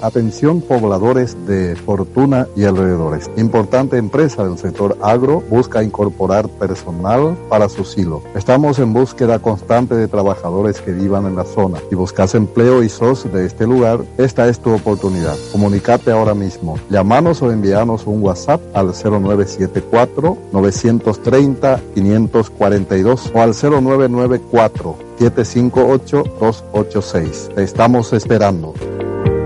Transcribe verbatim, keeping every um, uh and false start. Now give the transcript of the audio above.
Atención pobladores de Fortuna y alrededores. Importante empresa del sector agro busca incorporar personal para su silo. Estamos en búsqueda constante de trabajadores que vivan en la zona. Si buscas empleo y sos de este lugar, esta es tu oportunidad. Comunicate ahora mismo. Llámanos o envíanos un WhatsApp al cero nueve siete cuatro, nueve tres cero, cinco cuatro dos o al cero nueve nueve cuatro, siete cinco ocho, dos ocho seis. Te estamos esperando.